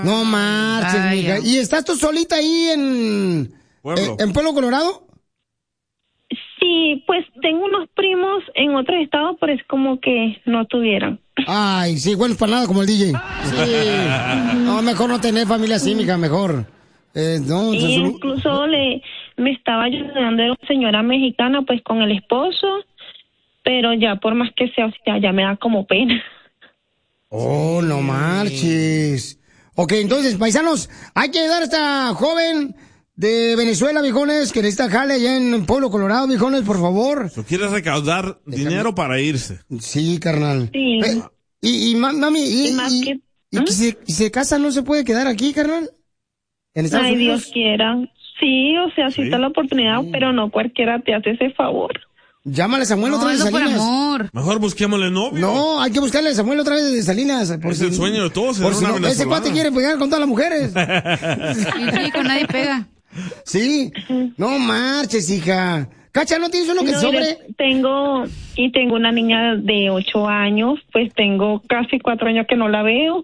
No marches, mija. ¿Y estás tú solita ahí en Pueblo Colorado? Sí, pues tengo unos primos en otros estados, pero es como que no tuvieran. Ay, sí, bueno, para nada como el DJ. Sí. No, mejor no tener familia así, mija, mejor. No, y incluso me estaba ayudando una señora mexicana, pues, con el esposo, pero ya por más que sea, ya me da como pena. Oh, no marches. Ok, entonces, paisanos, hay que ayudar a esta joven de Venezuela, viejones, que necesita jale allá en Pueblo Colorado, viejones, por favor. ¿Quieres recaudar dinero para irse? Sí, carnal. Sí. Y mami, y si se casa, ¿no se puede quedar aquí, carnal? ¿En Estados Unidos? Dios quiera. Sí, o sea, sí está la oportunidad, pero no cualquiera te hace ese favor. Llámale a Samuel otra vez de Salinas. Por amor. Mejor busquémosle novio. No, hay que buscarle a Samuel otra vez de Salinas. Es el sueño de todos. Por si no, ese cuate quiere pegar con todas las mujeres. Sí, con nadie pega. Sí, no marches, hija. Cacha, ¿no tienes uno que sobre? Tengo una niña de 8 años, pues tengo casi 4 años que no la veo.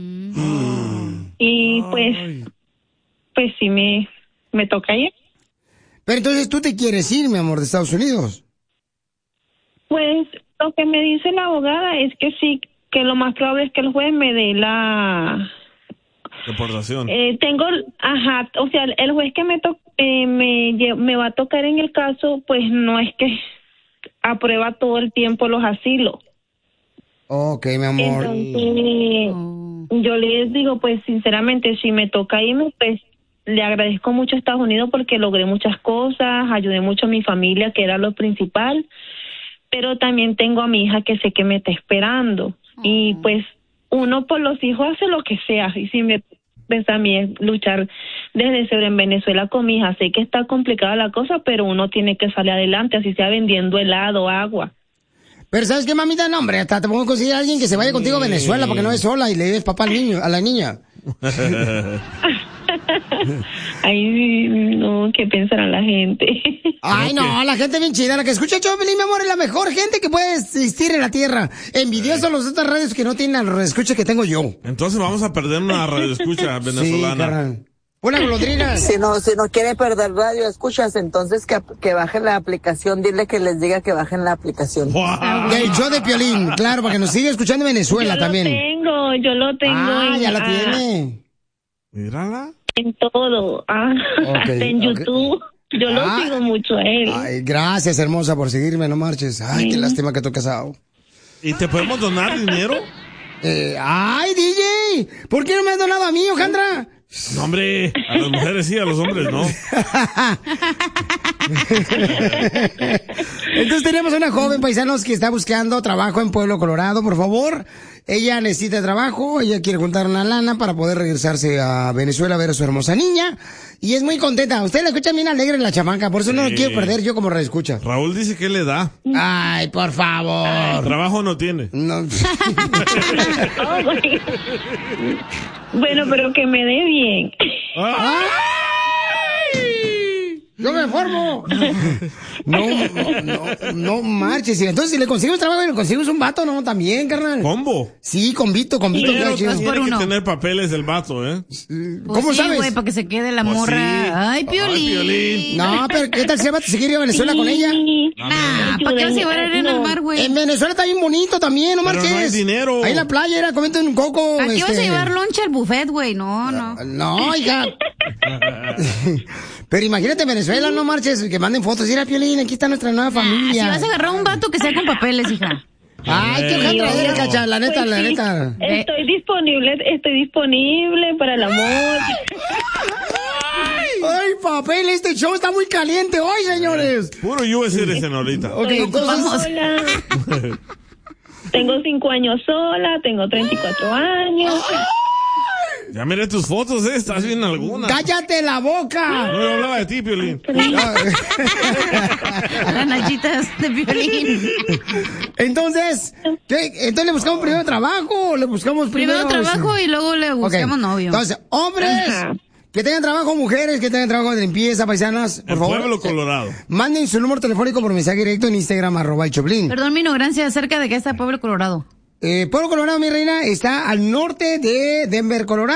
Y pues sí me toca ir. Pero entonces tú te quieres ir, mi amor, de Estados Unidos. Pues lo que me dice la abogada es que sí, que lo más probable es que el juez me dé la deportación. O sea, el juez que me va a tocar en el caso, pues no es que aprueba todo el tiempo los asilos. Ok, mi amor. Entonces, yo les digo, pues sinceramente, si me toca irme, pues le agradezco mucho a Estados Unidos porque logré muchas cosas, ayudé mucho a mi familia, que era lo principal, pero también tengo a mi hija que sé que me está esperando. Y pues uno por los hijos hace lo que sea, y si me pues a mí es luchar desde cero en Venezuela con mi hija. Sé que está complicada la cosa, pero uno tiene que salir adelante, así sea vendiendo helado, agua. Pero ¿sabes qué, mamita? No, hombre, hasta te pongo a conseguir a alguien que se vaya contigo a Venezuela porque no es sola y le des papá al niño, a la niña. Ay, no, ¿qué pensará la gente? Ay, no, la gente bien chida, la que escucha Choplin, mi amor, es la mejor gente que puede existir en la tierra. Envidiosos los otras radios que no tienen la radioescucha que tengo yo. Entonces vamos a perder una radioescucha venezolana. Sí, una golondrina. Si no quiere perder radio, escuchas, entonces que bajen la aplicación, dile que les diga que bajen la aplicación. Wow. Del show de Piolín, claro, para que nos siga escuchando en Venezuela también. Yo lo tengo. Ya la tiene. Mírala. En todo, hasta en YouTube. Yo lo sigo mucho a él. Ay, gracias, hermosa, por seguirme, no marches. Ay, qué lástima que tú casado. ¿Y te podemos donar dinero? Ay, DJ, ¿por qué no me has donado a mí, Ojandra? No, hombre, a las mujeres sí, a los hombres no. Entonces tenemos una joven, paisanos, que está buscando trabajo en Pueblo Colorado, por favor. Ella necesita trabajo, ella quiere juntar una lana para poder regresarse a Venezuela a ver a su hermosa niña. Y es muy contenta. Usted la escucha bien alegre, la chamaca, por eso no lo quiero perder yo como reescucha. Raúl dice que le da. Ay, por favor. Trabajo no tiene. No. Bueno, pero que me dé bien. ¡Ay! ¡Yo me formo! No marches. Entonces, si le conseguimos trabajo y le conseguimos un vato, no, también, carnal. ¿Combo? Sí, combito. Pero tiene que tener papeles del vato, ¿eh? ¿Cómo sabes? Güey, para que se quede la morra. Sí. Ay, Piolín. No, pero ¿qué tal si el vato se quiere ir a Venezuela con ella? ¿Para qué se va a ir en el mar, güey? En Venezuela está bien bonito también, no marches. Pero no hay dinero. Ahí en la playa, era comiendo un coco. Aquí vas a llevar lonche al buffet, güey. No. No, hija. Pero imagínate Venezuela, no marches, que manden fotos. Mira, Piolín, aquí está nuestra nueva familia. Si vas a agarrar un vato que sea con papeles, hija. Ay, qué Ojandra, cacha, la neta, pues la sí, neta. Estoy disponible para el amor. Ay, papel, este show está muy caliente hoy, señores. Puro US eres ahorita. Ok, entonces... Tengo 5 años sola, tengo 34 años. Ya miré tus fotos, estás bien alguna. ¡Cállate la boca! No, yo hablaba de ti, Piolín. Las nachitas de Piolín. Entonces, ¿qué? Entonces le buscamos primero trabajo, le buscamos primero trabajo y luego le buscamos novio. Entonces, hombres que tengan trabajo, mujeres que tengan trabajo de limpieza, paisanas, por favor. Pueblo Colorado. Manden su número telefónico por mensaje directo en Instagram, @elchoplin. Perdón mi ignorancia acerca de que está Pueblo Colorado. Pueblo Colorado, mi reina, está al norte de Denver, Colorado.